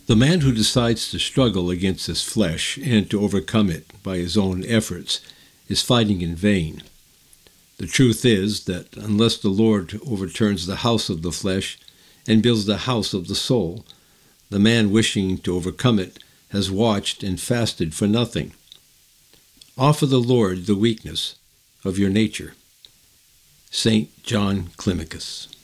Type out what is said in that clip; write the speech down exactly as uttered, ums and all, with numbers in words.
The man who decides to struggle against his flesh and to overcome it by his own efforts is fighting in vain. The truth is that unless the Lord overturns the house of the flesh and builds the house of the soul, the man wishing to overcome it has watched and fasted for nothing. Offer the Lord the weakness of your nature. Saint John Climacus.